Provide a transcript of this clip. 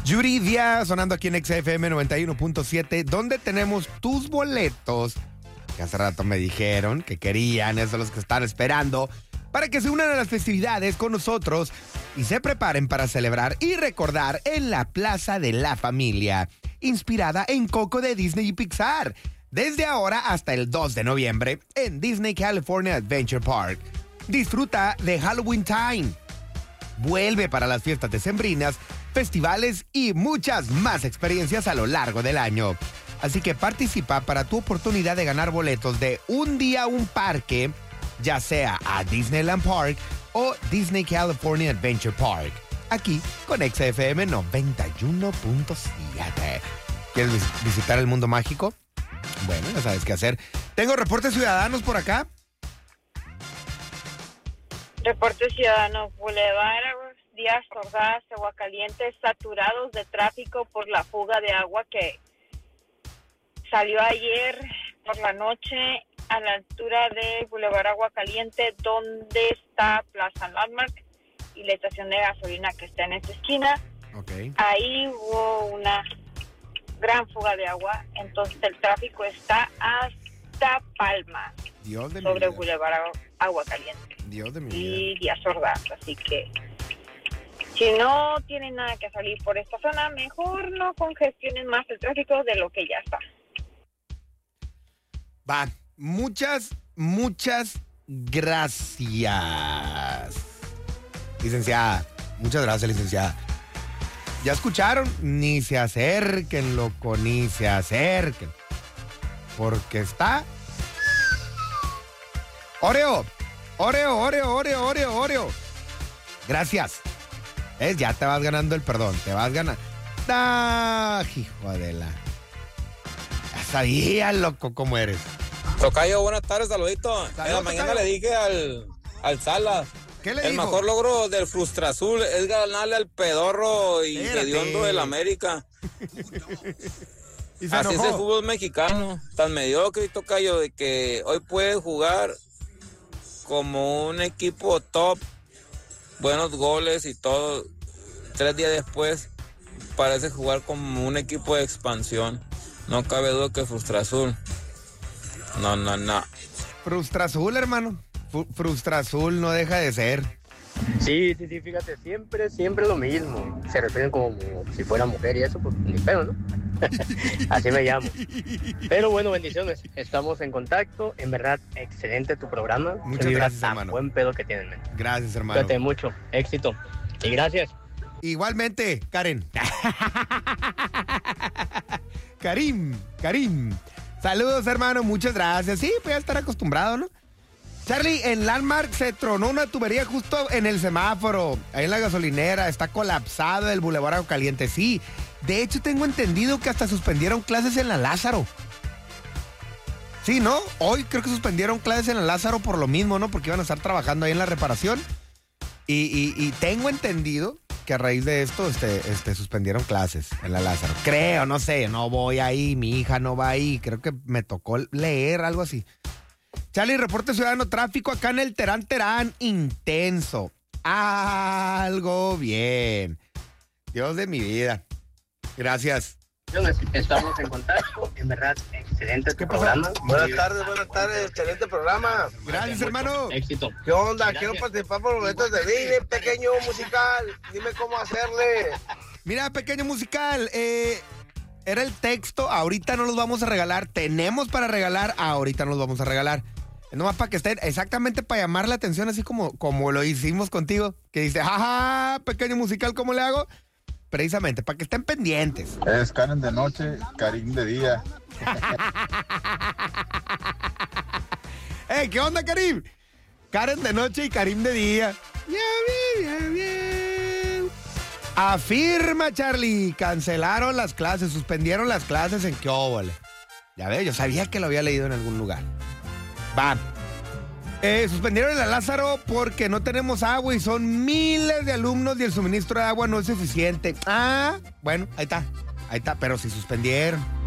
Yuridia, sonando aquí en XFM 91.7, donde tenemos tus boletos, que hace rato me dijeron que querían, esos son los que están esperando, para que se unan a las festividades con nosotros y se preparen para celebrar y recordar en la Plaza de la Familia, inspirada en Coco de Disney y Pixar, desde ahora hasta el 2 de noviembre en Disney California Adventure Park. Disfruta de Halloween Time. Vuelve para las fiestas decembrinas, festivales y muchas más experiencias a lo largo del año. Así que participa para tu oportunidad de ganar boletos de un día a un parque, ya sea a Disneyland Park o Disney California Adventure Park. Aquí con XFM 91.7. ¿Quieres visitar el mundo mágico? Bueno, ya sabes qué hacer. Tengo reportes ciudadanos por acá. Reporte ciudadano, Boulevard Díaz Ordaz, Aguascalientes, saturados de tráfico por la fuga de agua que salió ayer por la noche a la altura de Boulevard Aguascalientes, donde está Plaza Landmark y la estación de gasolina que está en esta esquina. Okay. Ahí hubo una gran fuga de agua, entonces el tráfico está hasta Palma, Dios de mi sobre vida. Boulevard Aguascalientes. Dios de mi Y vida. Díaz Ordaz, así que si no tienen nada que salir por esta zona, mejor no congestionen más el tráfico de lo que ya está. Va, muchas gracias, licenciada. Muchas gracias, licenciada. ¿Ya escucharon? Ni se acerquen, loco, ni se acerquen. Porque está... Oreo. Gracias. ¿Ves? Ya te vas ganando el perdón. Te vas ganando. ¡Ah, hijo de la! Ya sabía, loco, cómo eres. Tocayo, buenas tardes, saludito. En la mañana Tocayo. le dije al Salas, ¿Qué le el dijo? mejor logro del Frustrazul es ganarle al pedorro y Espérate. hediondo del América. Y se Así es el enojó. fútbol mexicano, tan mediocre, Tocayo, de que hoy puede jugar como un equipo top, buenos goles y todo. 3 días después parece jugar como un equipo de expansión. No cabe duda que Frustrazul. No. Frustrazul, hermano. Frustrazul no deja de ser. Sí, fíjate, siempre lo mismo. Se refieren como si fuera mujer y eso, pues ni pedo, ¿no? Así me llamo. Pero bueno, bendiciones. Estamos en contacto. En verdad, excelente tu programa. Muchas Qué vibra gracias, tan hermano. buen pedo que tienen, man. Gracias, hermano. Cuídate mucho. Éxito. Y gracias. Igualmente, Karen. Karim. Saludos, hermano. Muchas gracias. Sí, pues ya estar acostumbrado, ¿no? Charlie, en Landmark se tronó una tubería justo en el semáforo, ahí en la gasolinera. Está colapsado el Boulevard Aguascalientes. Sí, de hecho tengo entendido que hasta suspendieron clases en la Lázaro. Sí, ¿no? Hoy creo que suspendieron clases en la Lázaro por lo mismo, ¿no? Porque iban a estar trabajando ahí en la reparación. Y tengo entendido que a raíz de esto suspendieron clases en la Lázaro. Creo, no sé, no voy ahí, mi hija no va ahí. Creo que me tocó leer algo así. Charlie, reporte ciudadano, tráfico acá en el Terán, intenso. Algo bien. Dios de mi vida. Gracias. Estamos en contacto. En verdad, excelente tu ¿Qué pasó? programa. Buenas tardes, excelente programa. Gracias, hermano. Éxito. ¿Qué onda? Gracias. Quiero participar por los boletos de Disney, pequeño musical. Dime cómo hacerle. Mira, pequeño musical, era el texto, ahorita no los vamos a regalar, tenemos para regalar, ahorita no los vamos a regalar. Nomás para que estén, exactamente para llamar la atención, así como lo hicimos contigo, que dice, jaja, pequeño musical, ¿cómo le hago? Precisamente, para que estén pendientes. Es Karen de noche, Karim de día. ¿Qué onda, Karim? Karen de noche y Karim de día. Bien. Afirma, Charlie, cancelaron las clases, suspendieron las clases en Queóbole. Ya ves, yo sabía que lo había leído en algún lugar. Va. Suspendieron el Lázaro porque no tenemos agua y son miles de alumnos y el suministro de agua no es suficiente. Bueno, ahí está, pero sí suspendieron.